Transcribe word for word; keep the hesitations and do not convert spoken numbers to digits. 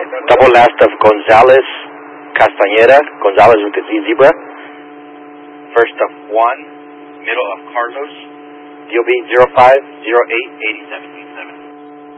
Double last of Gonzalez Castañeda, Gonzalez with the Z zebra. First of Juan, middle of Carlos, D O B zero five zero eight eight seven eight seven.